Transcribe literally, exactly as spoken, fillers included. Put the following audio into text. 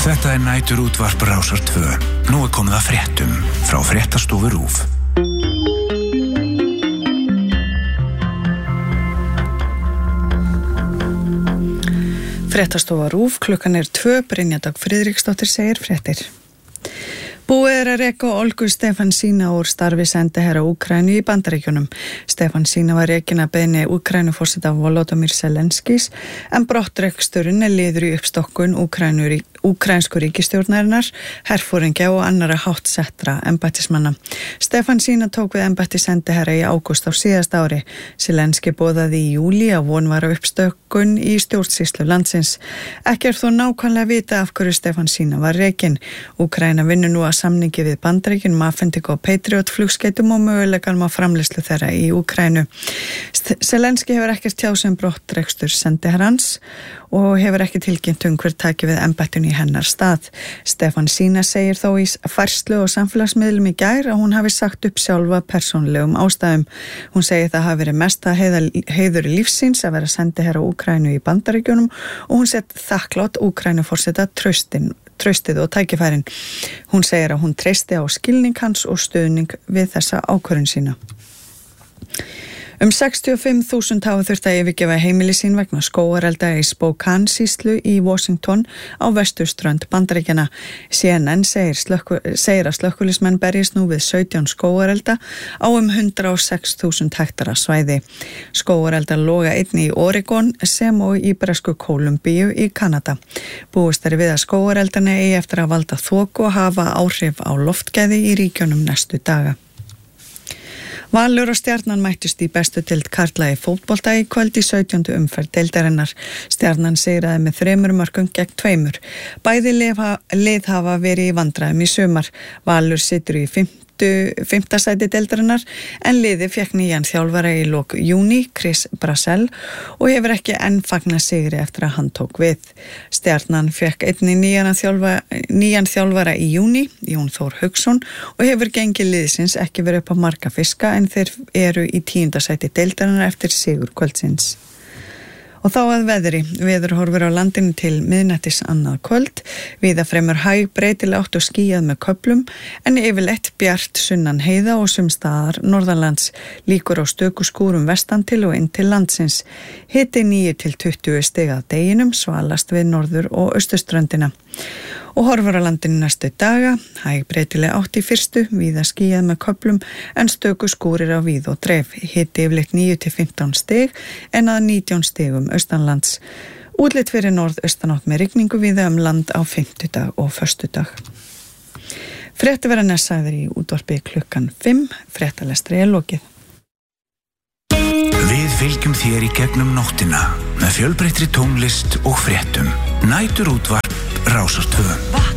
Þetta er næturútvarp Rásar tvö. Nú er komið að fréttum frá Fréttastofu RÚV. Fréttastofa RÚV, klukkan er tvö, Brynja Dögg Friðriksdóttir segir fréttir. Búið er að reka Olgu Stefansína úr starfi sendiherra Úkraínu í Bandaríkjunum. Stefansína var rekin að beiðni Úkraínuforseta Volodymyr Zelenskís en brottreksturinn er liður í uppstokkun Úkraínu, úkraínsku ríkisstjórnarinnar, herforingja og annara háttsettra embættismanna. Stefansína tók við embætti sendiherra í ágúst á síðasta ári. Zelenski boðaði í júlí að von var á uppstokkun í stjórnsýslu landsins. Ekki er þó nákvæmlega vita af hverju Stefansína var rekin. Úkraína vinnur nú að samningi við Bandaríkin um afhendingu á Patriot flugskeytum og mögulegan á framleiðslu þeirra í Úkraínu. Zelenski hefur ekkert tjáð sem brottrekstur sendiherrans og hefur ekki tilkynnt um hver taki við embættinu í hennar stað. Stefansína segir þó í færslu og samfélagsmiðlum í gær að hún hafi sagt upp sjálfa persónlegum ástæðum. Hún segir það hafi verið mesta heiður í lífsins að vera sendiherra Úkraínu í Bandaríkjunum og hún sett þakklátt Úkraínuforseta traustin traustið og tækifærin. Hún segir að hún treysti á skilning hans og stuðning við þessa ákvörðun sína. Um sextíu og fimm þúsund hafa þurft að yfirgefa heimili sín vegna skógarelda í Spokane-sýslu í Washington á vesturströnd Bandaríkjanna. C N N segir, slökku, segir að slökkviliðsmenn berjist nú við sautján skógarelda á um hundrað og sex þúsund hektara svæði. Skógareldar loga einnig í Oregon sem og í bresku Kólumbíu í Kanada. Búist er við að skógareldarnir eigi eftir að valda þoku og hafa áhrif á loftgæði í ríkjunum næstu daga. Valur og Stjarnan mættust í bestu deild karla í fótbolta í kvöld í sautjándu umferð deildarinnar. Stjarnan sigraði með þremur mörkum gegn tveimur. Bæði lið hafa verið í vandræðum í sumar. Valur situr í fimmta sæti deildarinnar en liðið fékk nýjan þjálfara í lok júní, Chris Brassell, og hefur ekki enn fagnað sigri eftir að hann tók við. Stjarnan fékk einnig nýjan þjálfara, nýjan þjálfara í júní, Jón Þór Hauksson, og hefur gengið liðsins ekki verið upp á marga fiska en þeir eru í tíunda sæti deildarinnar eftir sigur kvöldsins. Og þá að veðri. Veður horfir á landinu til miðnættis annað kvöld. Víða fremur hæg breytileg átt og skýjað með köflum, en yfirleitt bjart sunnan heiða og sums staðar norðanlands. Líkur á stöku skúrum vestan til og inn til landsins. Hiti níu til tuttugu stig að deginum, svalast við norður og austurströndina. Og horfur á landinu næstu daga, hæg breytileg átt í fyrstu, víða skýjað með köflum, en stöku skúrir á víð og dreif. Hiti yfirleitt níu til fimmtán stig, en að nítján stigum austanlands. Útlit fyrir norðaustanátt með rigningu víða um land á fimmtudag og föstudag. Frétti vera næssaður í útvarpi klukkan fimm, fréttalestri er lokið. Við fylgjum þér í gegnum nóttina með fjölbreyttri tónlist og fréttum. Næturútvarp Rásar tvö.